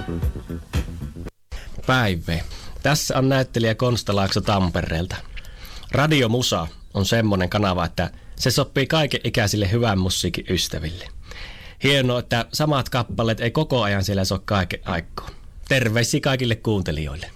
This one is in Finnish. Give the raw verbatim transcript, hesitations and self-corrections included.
Päivä. Tässä on näyttelijä Konsta Laakso Tampereelta. Radiomusa on semmoinen kanava, että se sopii kaiken ikäisille hyvän musiikin ystäville. Hienoa, että samat kappaleet ei koko ajan siellä soi kaiken aikaa. Terveisiä kaikille kuuntelijoille.